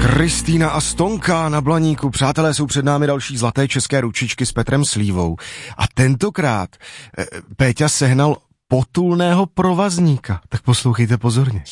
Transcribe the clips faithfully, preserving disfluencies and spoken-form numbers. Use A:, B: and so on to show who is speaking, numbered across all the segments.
A: Kristýna a Stonka na Blaníku. Přátelé, jsou před námi další zlaté české ručičky s Petrem Slívou. A tentokrát e, Péťa sehnal potulného provazníka. Tak poslouchejte pozorně.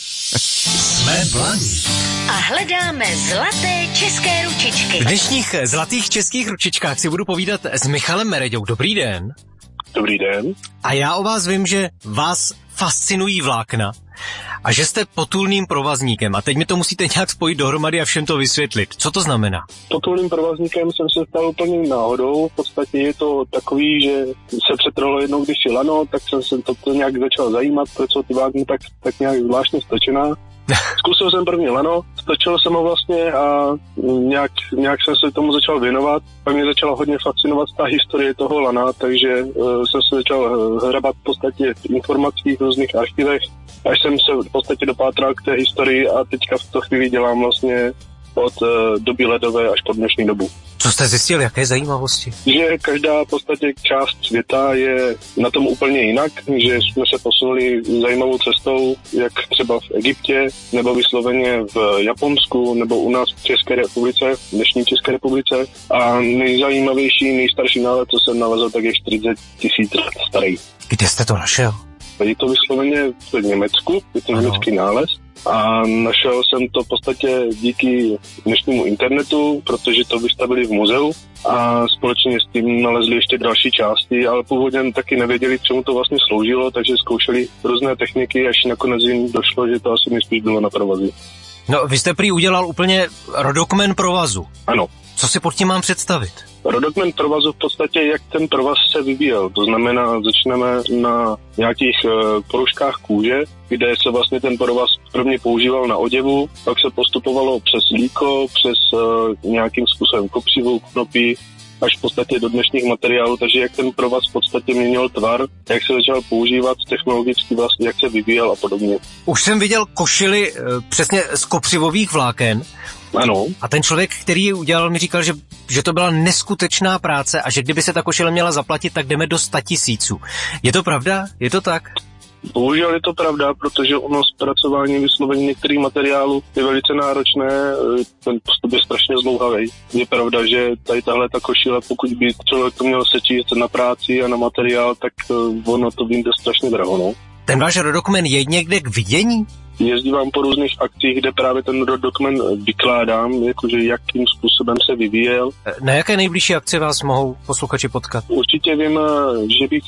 B: Jsme Blaník.
C: A hledáme zlaté české ručičky.
B: V dnešních zlatých českých ručičkách si budu povídat s Michalem Mereďou. Dobrý den.
D: Dobrý den.
B: A já o vás vím, že vás fascinují vlákna a že jste potulným provazníkem. A teď mi to musíte nějak spojit dohromady a všem to vysvětlit. Co to znamená?
D: Potulným provazníkem jsem se stal úplně náhodou. V podstatě je to takový, že se přetrhlo jednou kdysi lano, tak jsem se to, to nějak začal zajímat, proč jsou ty vlákna tak, tak nějak zvláštně stočená. Zkusil jsem první lano, stočil jsem ho vlastně a nějak, nějak jsem se tomu začal věnovat. Pak mě začala hodně fascinovat ta historie toho lana, takže uh, jsem se začal hrabat v podstatě v informacích v různých archivech, až jsem se v podstatě dopátral k té historii a teďka v tu chvíli dělám vlastně od uh, doby ledové až po dnešní dobu.
B: Co jste zjistil, jaké zajímavosti?
D: Že každá v podstatě část světa je na tom úplně jinak, že jsme se posunuli zajímavou cestou, jak třeba v Egyptě, nebo vysloveně v Japonsku, nebo u nás v České republice, v dnešní České republice. A nejzajímavější, nejstarší nález, co jsem nalezl, tak je čtyřicet tisíc let starý.
B: Kde jste to našel?
D: Je to vysloveně v Německu, je to německý nález. A našel jsem to v podstatě díky dnešnímu internetu, protože to vystavili v muzeu a společně s tím nalezli ještě další části, ale původně taky nevěděli, k čemu to vlastně sloužilo, takže zkoušeli různé techniky, až nakonec jim došlo, že to asi nejspíš bylo na provazy.
B: No, vy jste prý udělal úplně rodokmen provazu.
D: Ano.
B: Co si pod tím mám představit?
D: Rodokmen provazu v podstatě, jak ten provaz se vyvíjel. To znamená, začneme na nějakých uh, poruškách kůže, kde se vlastně ten provaz prvně používal na oděvu, pak se postupovalo přes líko, přes uh, nějakým způsobem kopřivu, knopí, až v podstatě do dnešních materiálů, takže jak ten provaz v podstatě měnil tvar, jak se začal používat technologicky, vlastně jak se vyvíjel a podobně.
B: Už jsem viděl košili e, přesně z kopřivových vláken.
D: Ano.
B: A ten člověk, který ji udělal, mi říkal, že, že to byla neskutečná práce a že kdyby se ta košile měla zaplatit, tak jdeme do sta tisíců. Je to pravda? Je to tak?
D: Bohužel je to pravda, protože ono zpracování vyslovení některých materiálů je velice náročné, ten postup je strašně zdlouhavý. Je pravda, že tady tahle ta košile, pokud by člověk to měl sečíst na práci a na materiál, tak ono to vyjde strašně draho, no.
B: Ten váš rodokmen je někde k vidění?
D: Jezdívám po různých akcích, kde právě ten rodokmen vykládám, jakože jakým způsobem se vyvíjel.
B: Na jaké nejbližší akci vás mohou posluchači potkat?
D: Určitě vím, že bych